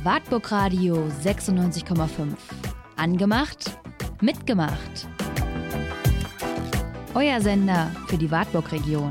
Wartburg Radio 96,5. Angemacht, mitgemacht. Euer Sender für die Wartburg-Region.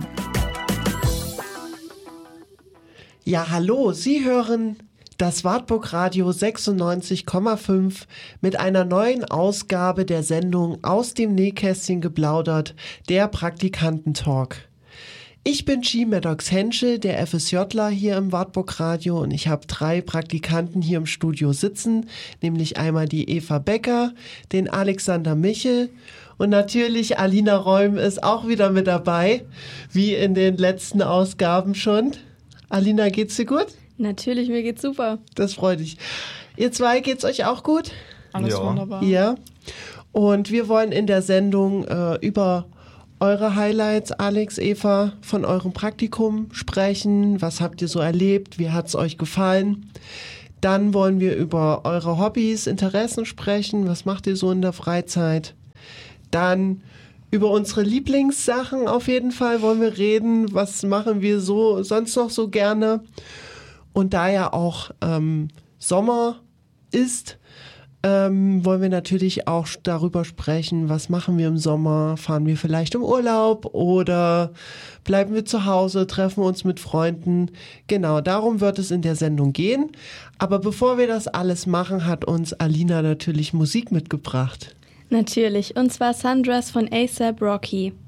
Ja, hallo, Sie hören das Wartburg Radio 96,5 mit einer neuen Ausgabe der Sendung Aus dem Nähkästchen geplaudert, der Praktikantentalk. Ich bin G. Maddox Henschel, der FSJler hier im Wartburg Radio, und ich habe 3 Praktikanten hier im Studio sitzen, nämlich einmal die Eva Becker, den Alexander Michel und natürlich Alina Räum ist auch wieder mit dabei, wie in den letzten Ausgaben schon. Alina, geht's dir gut? Natürlich, mir geht's super. Das freut mich. Ihr zwei, geht's euch auch gut? Alles wunderbar. Ja. Und wir wollen in der Sendung über eure Highlights, Alex, Eva, von eurem Praktikum sprechen. Was habt ihr so erlebt? Wie hat's euch gefallen? Dann wollen wir über eure Hobbys, Interessen sprechen. Was macht ihr so in der Freizeit? Dann über unsere Lieblingssachen auf jeden Fall wollen wir reden. Was machen wir so sonst noch so gerne? Und da ja auch Sommer ist, wollen wir natürlich auch darüber sprechen, was machen wir im Sommer? Fahren wir vielleicht im Urlaub oder bleiben wir zu Hause, treffen uns mit Freunden? Genau, darum wird es in der Sendung gehen. Aber bevor wir das alles machen, hat uns Alina natürlich Musik mitgebracht. Natürlich, und zwar Sundress von A$AP Rocky.